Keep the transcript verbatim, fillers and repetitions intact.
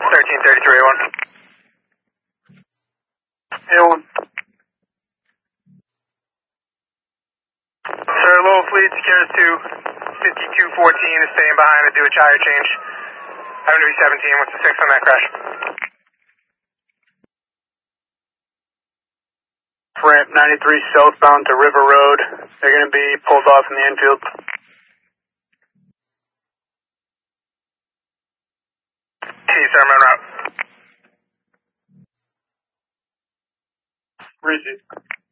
thirteen thirty-three A one. A one. Sir, low fleet secures to fifty-two fourteen is staying behind to do a gyre change. I'm going to be seventeen. What's the six on that crash? Ramp ninety-three southbound to River Road. They're going to be pulled off in the infield. T, sir, I'm en route. Receive.